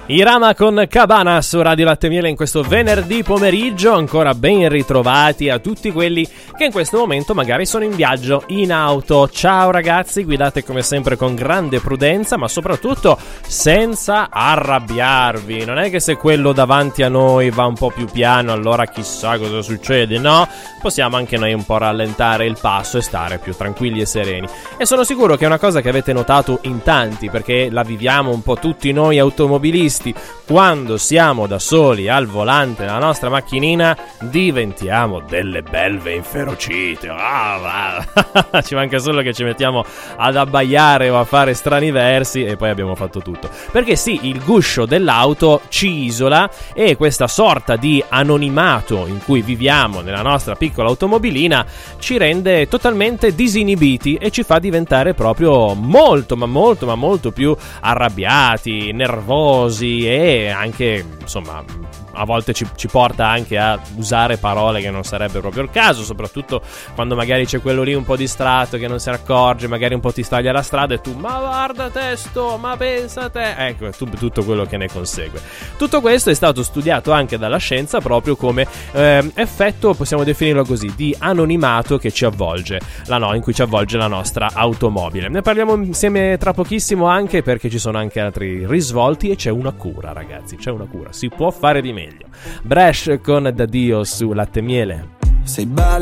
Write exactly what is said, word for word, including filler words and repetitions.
Irama con Cabana su Radio Latte Miele in questo venerdì pomeriggio. Ancora ben ritrovati a tutti quelli che in questo momento magari sono in viaggio in auto. Ciao ragazzi, guidate come sempre con grande prudenza, ma soprattutto senza arrabbiarvi. Non è che se quello davanti a noi va un po' più piano allora chissà cosa succede, no? Possiamo anche noi un po' rallentare il passo e stare più tranquilli e sereni. E sono sicuro che è una cosa che avete notato in tanti, perché la viviamo un po' tutti noi automobilisti. Quando siamo da soli al volante della nostra macchinina diventiamo delle belve inferocite. Ah, ci manca solo che ci mettiamo ad abbaiare o a fare strani versi e poi abbiamo fatto tutto. Perché sì, il guscio dell'auto ci isola e questa sorta di anonimato in cui viviamo nella nostra piccola automobilina ci rende totalmente disinibiti e ci fa diventare proprio molto ma molto ma molto più arrabbiati, nervosi e anche, insomma, a volte ci, ci porta anche a usare parole che non sarebbe proprio il caso, soprattutto quando magari c'è quello lì un po' distratto che non se ne accorge, magari un po' ti staglia la strada e tu ma guarda testo, ma pensa a te, ecco, tu, tutto quello che ne consegue. Tutto questo è stato studiato anche dalla scienza proprio come eh, effetto, possiamo definirlo così, di anonimato che ci avvolge, la no, in cui ci avvolge la nostra automobile. Ne parliamo insieme tra pochissimo, anche perché ci sono anche altri risvolti e c'è una cura, ragazzi, c'è una cura, si può fare di meglio. Bresh con Da Dio su Latte Miele. Sei bella